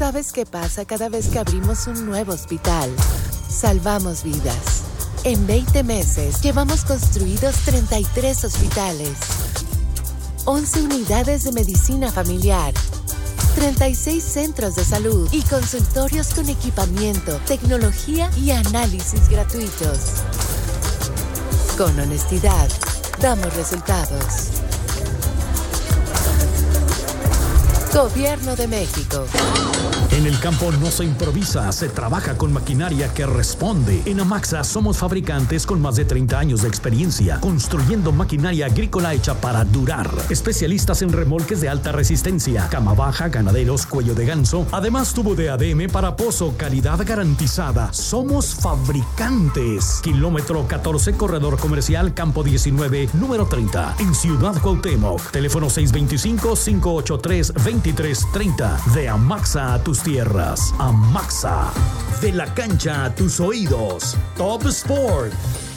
¿Sabes qué pasa cada vez que abrimos un nuevo hospital? Salvamos vidas. En 20 meses llevamos construidos 33 hospitales, 11 unidades de medicina familiar, 36 centros de salud y consultorios con equipamiento, tecnología y análisis gratuitos. Con honestidad, damos resultados. Gobierno de México. En el campo no se improvisa, se trabaja con maquinaria que responde. En Amaxa somos fabricantes con más de 30 años de experiencia, construyendo maquinaria agrícola hecha para durar. Especialistas en remolques de alta resistencia, cama baja, ganaderos, cuello de ganso. Además, tubo de ADM para pozo, calidad garantizada. Somos fabricantes. Kilómetro 14, corredor comercial, campo 19, número 30, en Ciudad Cuauhtémoc. Teléfono 625-583-2330. De Amaxa a tus tierras. Amaxa. De la cancha a tus oídos. Top Sport.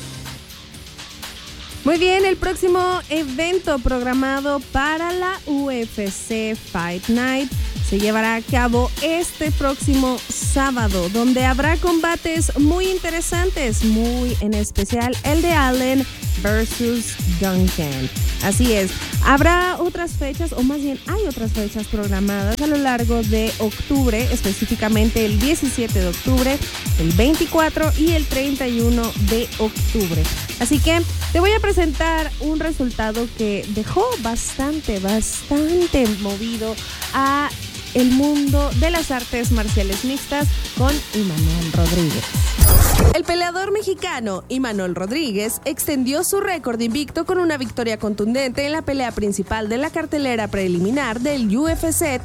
Muy bien, el próximo evento programado para la UFC Fight Night se llevará a cabo este próximo sábado, donde habrá combates muy interesantes, muy en especial el de Allen versus Duncan. Así es, habrá otras fechas, o más bien hay otras fechas programadas a lo largo de octubre, específicamente el 17 de octubre, el 24 y el 31 de octubre. Así que te voy a presentar un resultado que dejó bastante movido a el mundo de las artes marciales mixtas con Imanol Rodríguez. El peleador mexicano Imanol Rodríguez extendió su récord invicto con una victoria contundente en la pelea principal de la cartelera preliminar del UFC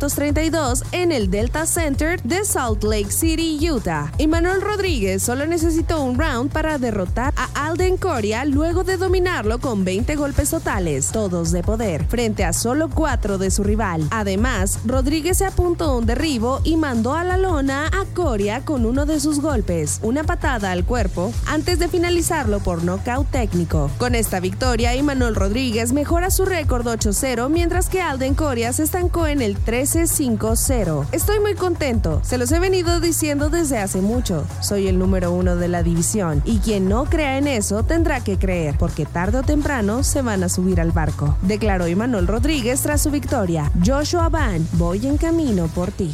332 en el Delta Center de Salt Lake City, Utah. Imanol Rodríguez solo necesitó un round para derrotar a Alden Coria luego de dominarlo con 20 golpes totales, todos de poder, frente a solo 4 de su rival. Además, Rodríguez se apuntó un derribo y mandó a la lona a Coria con uno de sus golpes, una patada al cuerpo, antes de finalizarlo por nocaut técnico. Con esta victoria, Imanol Rodríguez mejora su récord 8-0, mientras que Alden Coria se estancó en el 13-5-0. Estoy muy contento, se los he venido diciendo desde hace mucho. Soy el número 1 de la división, y quien no crea en eso tendrá que creer, porque tarde o temprano se van a subir al barco, declaró Imanol Rodríguez tras su victoria. Joshua Van, voy en camino por ti.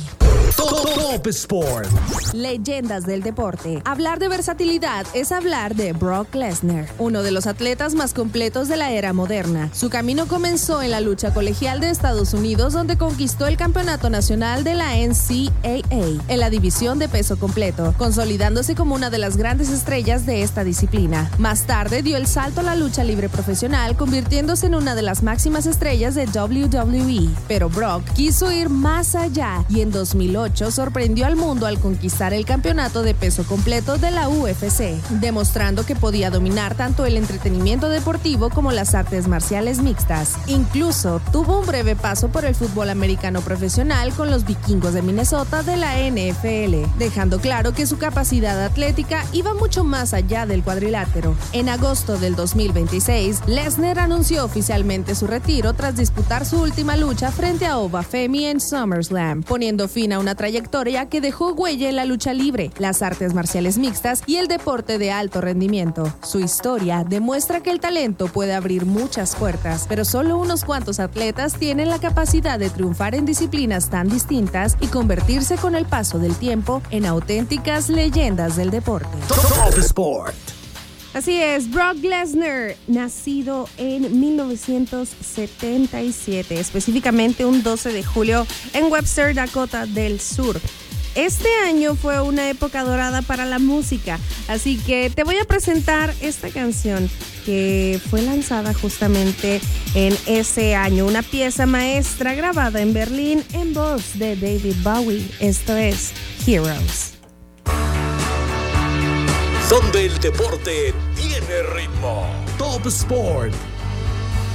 Top Sport. Leyendas del deporte. Hablar de versatilidad es hablar de Brock Lesnar, uno de los atletas más completos de la era moderna. Su camino comenzó en la lucha colegial de Estados Unidos, donde conquistó el campeonato nacional de la NCAA en la división de peso completo, consolidándose como una de las grandes estrellas de esta disciplina. Más tarde dio el salto a la lucha libre profesional, convirtiéndose en una de las máximas estrellas de WWE. Pero Brock quiso ir más allá y en 2008 sorprendió al mundo al conquistar el campeonato de peso completo de la UFC, demostrando que podía dominar tanto el entretenimiento deportivo como las artes marciales mixtas. Incluso tuvo un breve paso por el fútbol americano profesional con los Vikingos de Minnesota de la NFL, dejando claro que su capacidad atlética iba mucho más allá del cuadrilátero. En agosto del 2026, Lesnar anunció oficialmente su retiro tras disputar su última lucha frente a Ova Femi en SummerSlam, poniendo fin a una trayectoria que dejó huella en la lucha libre, las artes marciales mixtas y el deporte de alto rendimiento. Su historia demuestra que el talento puede abrir muchas puertas, pero solo unos cuantos atletas tienen la capacidad de triunfar en disciplinas tan distintas y convertirse con el paso del tiempo en auténticas leyendas del deporte. Top Sport. Así es, Brock Lesnar, nacido en 1977, específicamente un 12 de julio en Webster, Dakota del Sur. Este año fue una época dorada para la música, así que te voy a presentar esta canción que fue lanzada justamente en ese año, una pieza maestra grabada en Berlín en voz de David Bowie. Esto es Heroes. Donde el deporte tiene ritmo. Top Sport.